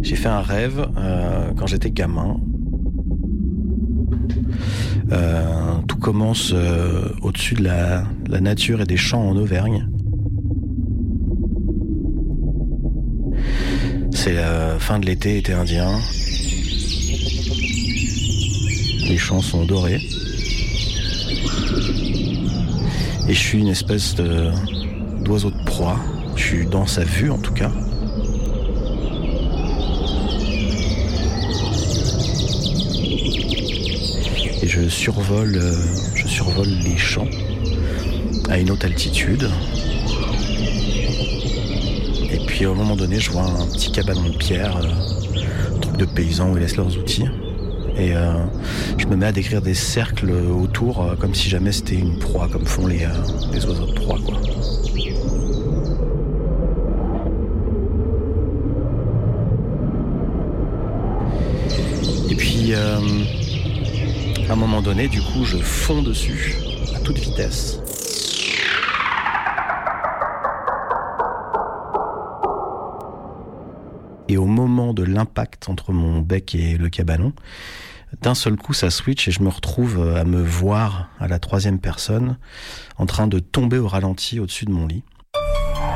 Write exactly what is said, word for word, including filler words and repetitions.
J'ai fait un rêve euh, quand j'étais gamin. Euh, tout commence euh, au-dessus de la, la nature et des champs en Auvergne. C'est la fin de l'été, été indien. Les champs sont dorés. Et je suis une espèce de, d'oiseau de proie. Je suis dans sa vue en tout cas. Et je survole, euh, je survole les champs à une haute altitude. Et puis au moment donné, je vois un petit cabanon de pierre, euh, un truc de paysans où ils laissent leurs outils. Et euh, je me mets à décrire des cercles autour, euh, comme si jamais c'était une proie, comme font les, euh, les oiseaux de proie, quoi. Et puis, euh, à un moment donné, du coup, je fonds dessus, à toute vitesse. Et au moment de l'impact entre mon bec et le cabanon, d'un seul coup, ça switch et je me retrouve à me voir à la troisième personne en train de tomber au ralenti au-dessus de mon lit.